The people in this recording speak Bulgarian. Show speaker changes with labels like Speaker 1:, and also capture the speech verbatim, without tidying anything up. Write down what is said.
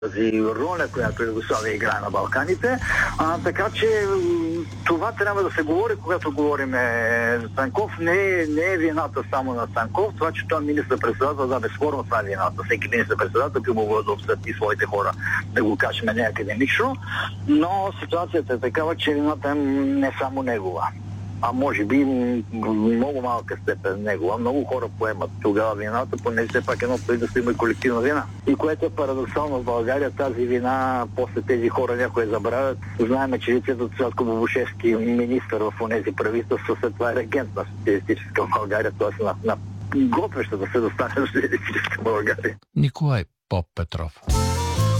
Speaker 1: тази роля, която Югославия играе на Балканите. А, така че това трябва да се говори, когато говорим за Станков. Не е, не е вината само на Станков. Това, че той е министър-председател, да, безспорно това е вината. Всеки министър-председател би могъл да обсъди своите хора, да го кажем не академично, но ситуацията е такава, че вината е не само негова. А може би много малка степен негова. Много хора поемат тогава вината, понеже все пак едно правителство има и колективна вина. И което е парадоксално в България, тази вина, после тези хора някои забравят. Знаеме, че лицето Цветко Бобушевски, министър в онези правителства, след това е регент на социалистическа България, т.е. на, на готвеща да се достане до социалистическа България.
Speaker 2: Николай Поп Петров.